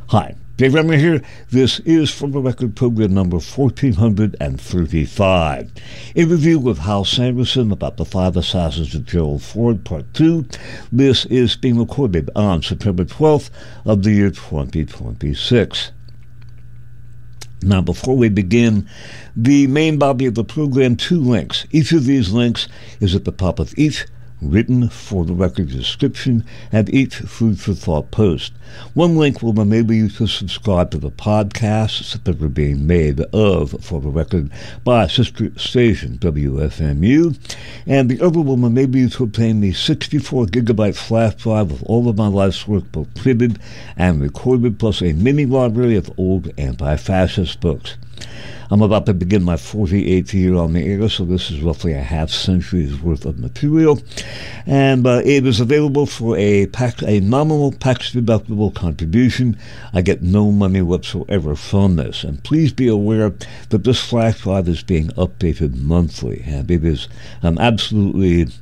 Hi, Dave Remmer here. This is For the Record program number 1435. A review with Hal Sanderson about the Five Assassins of Gerald Ford, Part 2. This is being recorded on September 12th of the year 2026. Now, before we begin the main body of the program, two links. Each of these links is at the top of each written For the Record description and each Food for Thought post. One link will enable you to subscribe to the podcasts that are being made of For the Record by sister station WFMU, and the other will enable you to obtain the 64-gigabyte flash drive with all of my life's work, both printed and recorded, plus a mini library of old anti-fascist books. I'm about to begin my 48th year on the air, so this is roughly a half century's worth of material. And it is available for a nominal tax-deductible contribution. I get no money whatsoever from this. And please be aware that this flash drive is being updated monthly. And it is absolutely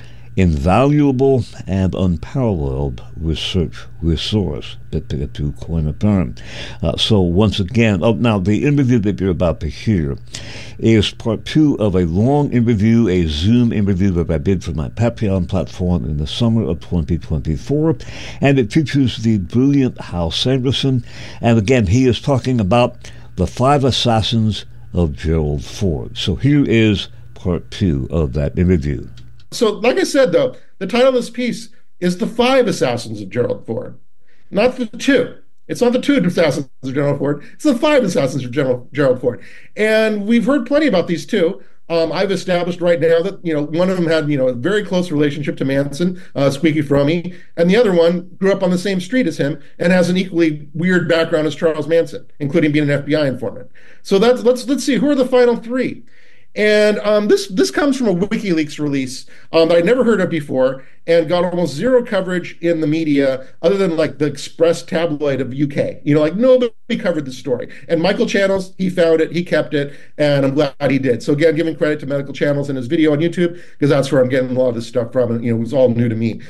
invaluable and unparalleled research resource, to coin a term. So once again, now the interview that you're about to hear is part 2 of a long interview, a Zoom interview that I did for my Patreon platform in the summer of 2024, and it features the brilliant Hal Sanderson, and again, he is talking about the Five Assassins of Gerald Ford. So here is part 2 of that interview. So, like I said, though, the title of this piece is The Five Assassins of Gerald Ford, not the two. It's not the two assassins of Gerald Ford. It's the five assassins of Gerald Ford. And we've heard plenty about these two. I've established right now that, one of them had, a very close relationship to Manson, Squeaky Fromme, and the other one grew up on the same street as him and has an equally weird background as Charles Manson, including being an FBI informant. So let's see, who are the final three? And this comes from a WikiLeaks release that I'd never heard of before and got almost zero coverage in the media other than like the Express tabloid of UK. Nobody covered the story. And Michael Channels, he found it, he kept it, and I'm glad he did. So again, giving credit to Medical Channels and his video on YouTube, because that's where I'm getting a lot of this stuff from, and it was all new to me.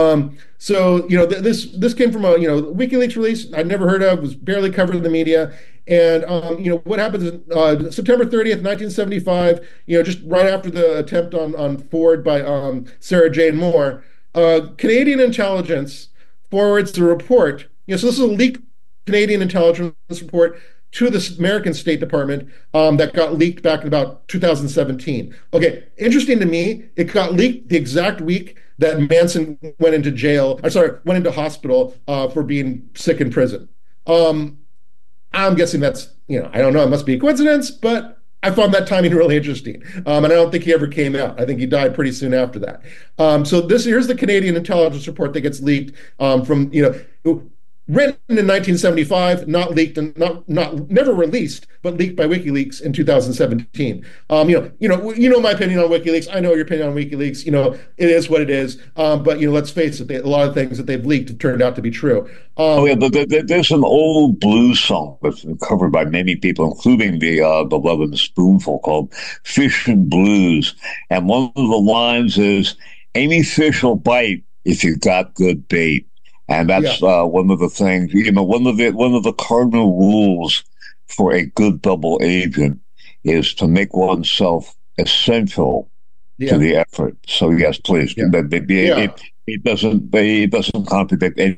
This came from a WikiLeaks release I'd never heard of, was barely covered in the media. And, what happens is September 30th, 1975, just right after the attempt on Ford by Sarah Jane Moore, Canadian intelligence forwards the report. So this is a leaked Canadian intelligence report to the American State Department that got leaked back in about 2017. Okay, interesting to me, it got leaked the exact week that Manson went into hospital for being sick in prison. I'm guessing that's, I don't know, it must be a coincidence, but I found that timing really interesting. And I don't think he ever came out. I think he died pretty soon after that. So here's the Canadian intelligence report that gets leaked from, written in 1975, not leaked and never released, but leaked by WikiLeaks in 2017. You know my opinion on WikiLeaks. I know your opinion on WikiLeaks. It is what it is. But let's face it, a lot of things that they've leaked have turned out to be true. There's an old blues song that's been covered by many people, including the Lovin' Spoonful, called "Fish and Blues," and one of the lines is, "Any fish will bite if you got good bait." And that's one of the things, one of the cardinal rules for a good double agent is to make oneself essential to the effort. So yes, please. It doesn't contradict